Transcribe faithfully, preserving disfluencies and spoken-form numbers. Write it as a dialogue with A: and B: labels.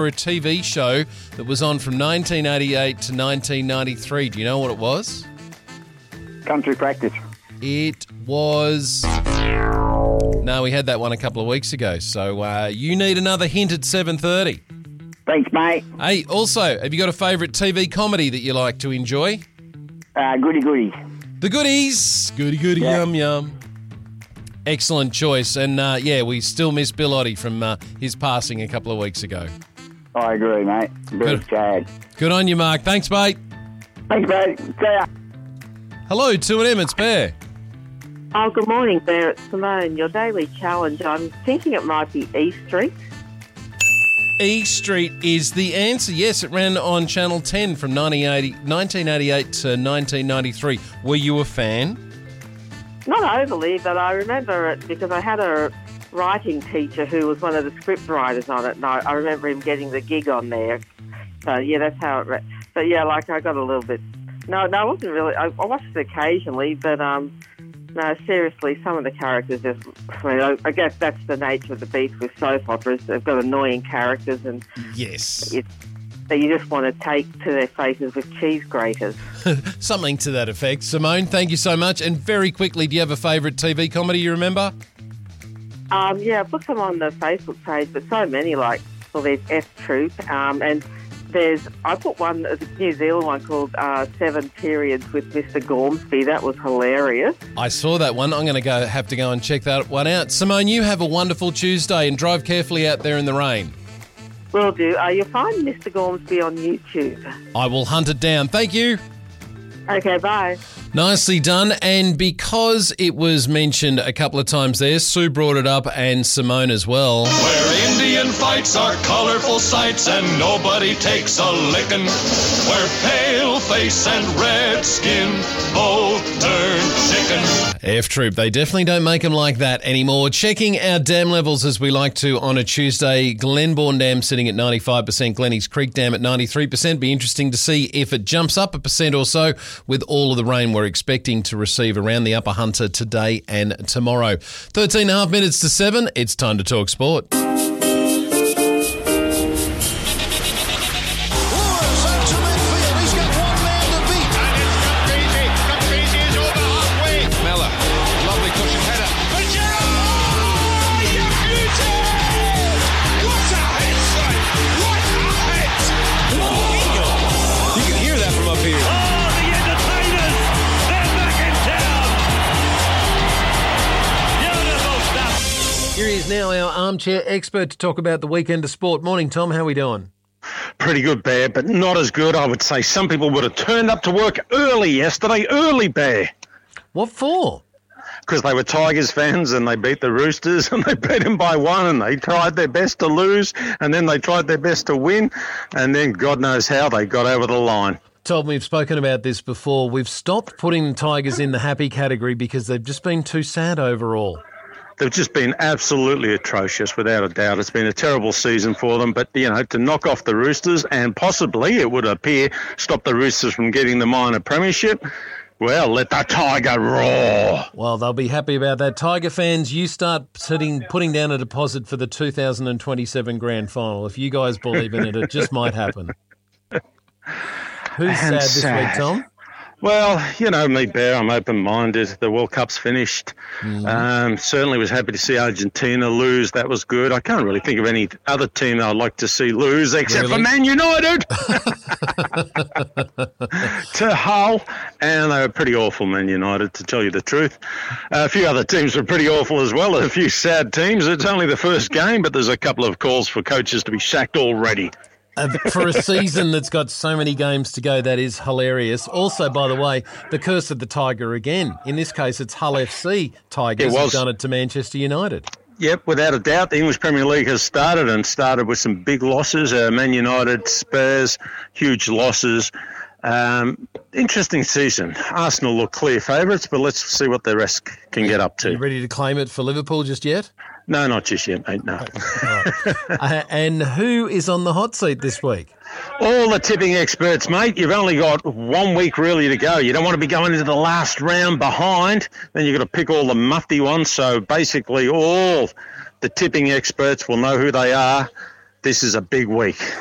A: For a T V show that was on from nineteen eighty-eight to nineteen ninety-three. Do you know what it was?
B: Country Practice.
A: It was... No, we had that one a couple of weeks ago. So uh, you need another hint at seven thirty.
B: Thanks, mate.
A: Hey, also, have you got a favourite T V comedy that you like to enjoy?
B: Uh, goody goody.
A: The Goodies. Goody, goody,
B: Yeah.
A: yum, yum. Excellent choice. And, uh, yeah, we still miss Bill Oddie from uh, his passing a couple of weeks ago.
B: I agree, mate. Very
A: Good.
B: sad.
A: Good on you, Mark. Thanks, mate.
B: Thanks, mate. See ya.
A: Hello, two and M, it's Bear.
C: Oh, good morning, Bear. It's Simone. Your daily challenge. I'm thinking it might be E Street.
A: E Street is the answer. Yes, it ran on Channel ten from nineteen eighty-eight to nineteen ninety-three. Were you a fan?
C: Not overly, but I remember it because I had a writing teacher who was one of the script writers on it, and I, I remember him getting the gig on there. So, yeah, that's how it... Re- but, yeah, like, I got a little bit... No, no, I wasn't really... I, I watched it occasionally, but, um, no, seriously, some of the characters just... I mean, I, I guess that's the nature of the beast with soap operas. They've got annoying characters, and...
A: Yes.
C: It, that you just want to take to their faces with cheese graters.
A: Something to that effect. Simone, thank you so much. And very quickly, do you have a favourite T V comedy you remember?
C: Um, yeah, I put some on the Facebook page, but so many, like, well, there's F Troop, um, and there's, I put one, the New Zealand one called uh, Seven Periods with Mister Gormsby. That was hilarious.
A: I saw that one. I'm going to go have to go and check that one out. Simone, you have a wonderful Tuesday and drive carefully out there in the rain.
C: Will do. Uh, you'll find Mister Gormsby on YouTube.
A: I will hunt it down. Thank you.
C: Okay, bye.
A: Nicely done. And because it was mentioned a couple of times there, Sue brought it up and Simone as well.
D: Where Indian fights are colourful sights and nobody takes a licking. Where pale face and red skin both turn chicken.
A: F Troop, they definitely don't make them like that anymore. Checking our dam levels as we like to on a Tuesday. Glenbourne Dam sitting at ninety-five percent, Glenny's Creek Dam at ninety-three percent. Be interesting to see if it jumps up a percent or so with all of the rain we're expecting to receive around the Upper Hunter today and tomorrow. thirteen and a half minutes to seven. It's time to talk sport. Here he is now, our armchair expert to talk about the weekend of sport. Morning, Tom. How are we doing?
E: Pretty good, Bear, but not as good, I would say. Some people would have turned up to work early yesterday. Early, Bear.
A: What for?
E: Because they were Tigers fans and they beat the Roosters and they beat them by one and they tried their best to lose and then they tried their best to win and then God knows how they got over the line.
A: Tom, we've spoken about this before. We've stopped putting the Tigers in the happy category because they've just been too sad overall.
E: They've just been absolutely atrocious, without a doubt. It's been a terrible season for them, but, you know, to knock off the Roosters and possibly, it would appear, stop the Roosters from getting the minor premiership, well, let the Tiger roar.
A: Well, they'll be happy about that. Tiger fans, you start sitting, putting down a deposit for the two thousand twenty-seven grand final. If you guys believe in it, it just might happen. Who's sad this
E: sad.
A: week, Tom?
E: Well, you know me, Bear, I'm open-minded. The World Cup's finished.
A: Mm.
E: Um, certainly was happy to see Argentina lose. That was good. I can't really think of any other team that I'd like to see lose except
A: Really?
E: for Man United. To Hull. And they were pretty awful, Man United, to tell you the truth. Uh, a few other teams were pretty awful as well. A few sad teams. It's only the first game, but there's a couple of calls for coaches to be sacked already.
A: Uh, for a season that's got so many games to go, that is hilarious. Also, by the way, the curse of the Tiger again. In this case, it's Hull F C Tigers
E: It
A: have
E: was.
A: done it to Manchester United.
E: Yep, without a doubt. The English Premier League has started and started with some big losses. Uh, Man United, Spurs, huge losses. Um, interesting season. Arsenal look clear favourites, but let's see what the rest can get up
A: You
E: to.
A: ready to claim it for Liverpool just yet?
E: No, not just yet, mate, no.
A: uh, and who is on the hot seat this week?
E: All the tipping experts, mate. You've only got one week really to go. You don't want to be going into the last round behind. Then you've got to pick all the mufti ones. So basically all the tipping experts will know who they are this is a big week.